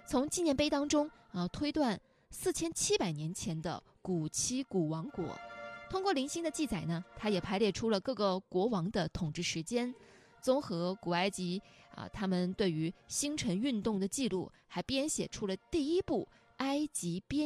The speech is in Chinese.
从纪念碑当中推断4700年前的古期古王国。通过零星的记载呢，它也排列出了各个国王的统治时间，综合古埃及他们对于星辰运动的记录，还编写出了第一部埃及编